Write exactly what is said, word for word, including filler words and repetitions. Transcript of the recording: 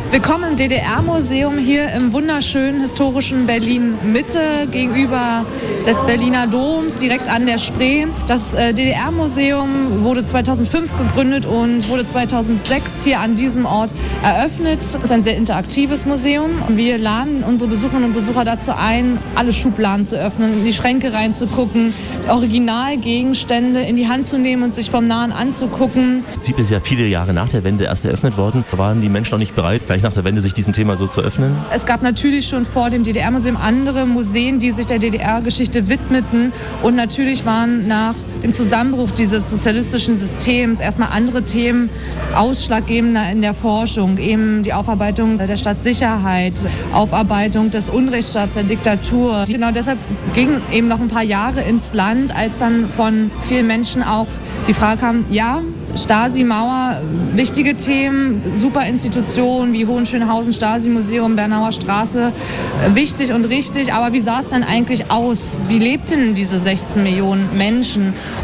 Willkommen im D D R-Museum hier im wunderschönen historischen Berlin-Mitte gegenüber des Berliner Doms, direkt an der Spree. Das äh, D D R-Museum wurde zweitausendfünf gegründet und wurde zweitausendsechs hier an diesem Ort eröffnet. Es ist ein sehr interaktives Museum. Wir laden unsere Besucherinnen und Besucher dazu ein, alle Schubladen zu öffnen, in die Schränke reinzugucken, Originalgegenstände in die Hand zu nehmen und sich vom Nahen anzugucken. Im Prinzip ist ja viele Jahre nach der Wende erst eröffnet worden. Da waren die Menschen noch nicht bereit, gleich nach der Wende sich diesem Thema so zu öffnen? Es gab natürlich schon vor dem D D R-Museum andere Museen, die sich der D D R-Geschichte widmeten. Und natürlich waren nach dem Zusammenbruch dieses sozialistischen Systems erstmal andere Themen ausschlaggebender in der Forschung. Eben die Aufarbeitung der Staatssicherheit, Aufarbeitung des Unrechtsstaats, der Diktatur. Genau deshalb gingen eben noch ein paar Jahre ins Land, als dann von vielen Menschen auch die Frage kam, ja, Stasi-Mauer, wichtige Themen, super Institutionen wie Hohenschönhausen, Stasi-Museum, Bernauer Straße, wichtig und richtig. Aber wie sah es denn eigentlich aus? Wie lebten diese sechzehn Millionen Menschen?